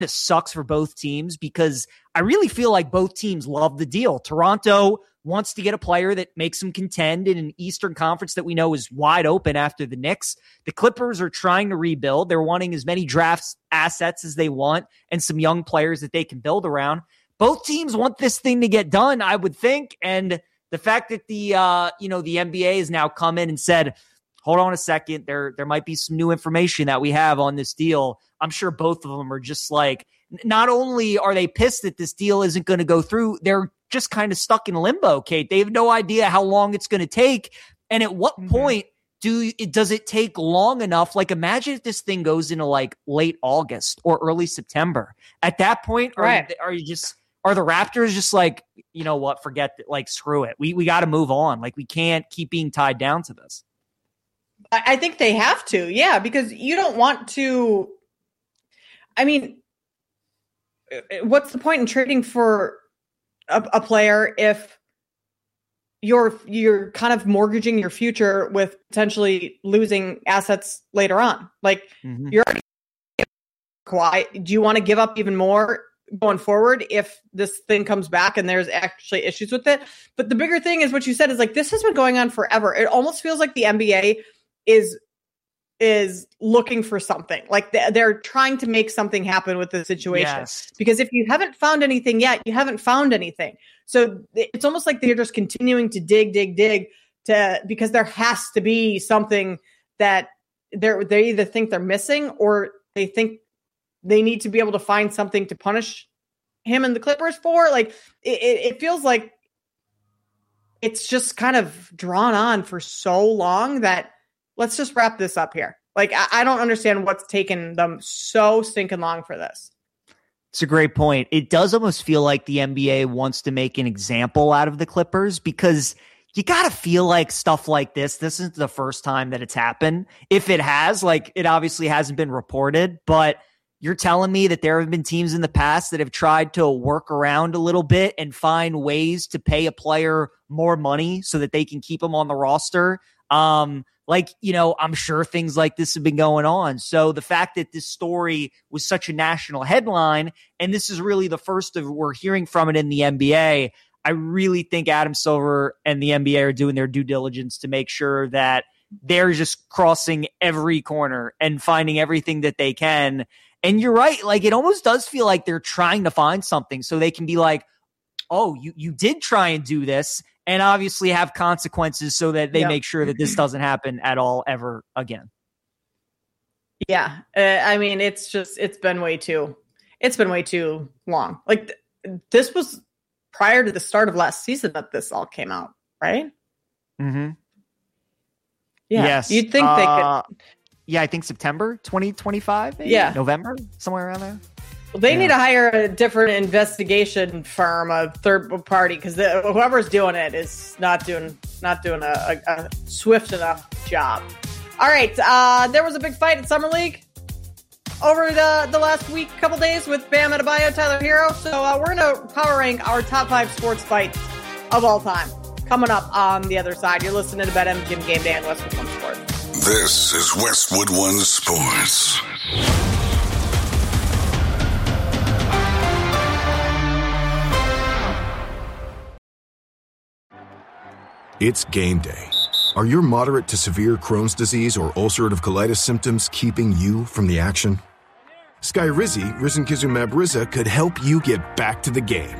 sucks for both teams because I really feel like both teams love the deal. Toronto wants to get a player that makes them contend in an Eastern Conference that we know is wide open after the Knicks. The Clippers are trying to rebuild. They're wanting as many draft assets as they want and some young players that they can build around. Both teams want this thing to get done, I would think. And the fact that the NBA has now come in and said, hold on a second, there might be some new information that we have on this deal. I'm sure both of them are just like, not only are they pissed that this deal isn't going to go through, they're just kind of stuck in limbo, Kate. They have no idea how long it's going to take. And at what point does it take long enough? Like, imagine if this thing goes into like late August or early September. At that point, are the Raptors just like, you know what, forget it, like, screw it. We got to move on. Like, we can't keep being tied down to this. I think they have to, yeah, because you don't want to. I mean, what's the point in trading for a player if you're kind of mortgaging your future with potentially losing assets later on? Like, you're already Kawhi. Do you want to give up even more going forward if this thing comes back and there's actually issues with it? But the bigger thing is what you said is like, this has been going on forever. It almost feels like the NBA is looking for something. Like they're trying to make something happen with the situation. Yes. Because if you haven't found anything yet, you haven't found anything. So it's almost like they're just continuing to dig because there has to be something that they either think they're missing or they think they need to be able to find something to punish him and the Clippers for. Like it feels like it's just kind of drawn on for so long that let's just wrap this up here. Like, I don't understand what's taken them so stinking long for this. It's a great point. It does almost feel like the NBA wants to make an example out of the Clippers because you got to feel like stuff like this isn't the first time that it's happened. If it has, like, it obviously hasn't been reported, but you're telling me that there have been teams in the past that have tried to work around a little bit and find ways to pay a player more money so that they can keep them on the roster. I'm sure things like this have been going on. So the fact that this story was such a national headline, and this is really the first of we're hearing from it in the NBA, I really think Adam Silver and the NBA are doing their due diligence to make sure that they're just crossing every corner and finding everything that they can. And you're right. Like, it almost does feel like they're trying to find something so they can be like, oh, you did try and do this, and obviously have consequences so that they make sure that this doesn't happen at all ever again. Yeah. I mean, it's been way too long. Like this was prior to the start of last season that this all came out, right? Mm-hmm. Yeah. Yes. You'd think they could. Yeah, I think September 2025. Maybe? Yeah. November, somewhere around there. Well, they need to hire a different investigation firm, a third party, because whoever's doing it is not doing a swift enough job. All right, there was a big fight at Summer League over the last week, couple days with Bam Adebayo, Tyler Hero. So we're going to power rank our top 5 sports fights of all time. Coming up on the other side, you're listening to BetMGM Game Day on Westwood One Sports. This is Westwood One Sports. It's game day. Are your moderate to severe Crohn's disease or ulcerative colitis symptoms keeping you from the action? Skyrizi, risankizumab Riza, could help you get back to the game.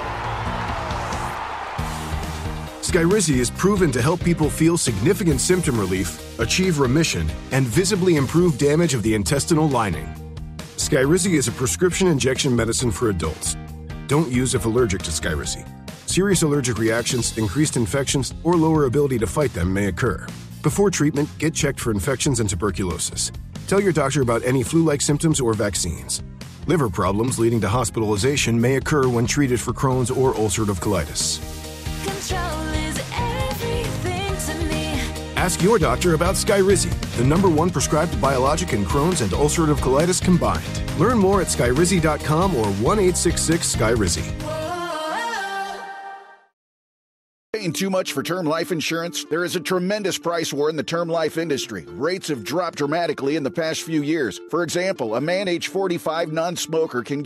Skyrizi is proven to help people feel significant symptom relief, achieve remission, and visibly improve damage of the intestinal lining. Skyrizi is a prescription injection medicine for adults. Don't use if allergic to Skyrizi. Serious allergic reactions, increased infections, or lower ability to fight them may occur. Before treatment, get checked for infections and tuberculosis. Tell your doctor about any flu-like symptoms or vaccines. Liver problems leading to hospitalization may occur when treated for Crohn's or ulcerative colitis. Control is everything to me. Ask your doctor about Skyrizi, the #1 prescribed biologic in Crohn's and ulcerative colitis combined. Learn more at skyrizi.com or 1-866-SKYRIZI. Paying too much for term life insurance? There is a tremendous price war in the term life industry. Rates have dropped dramatically in the past few years. For example, a man age 45 non-smoker can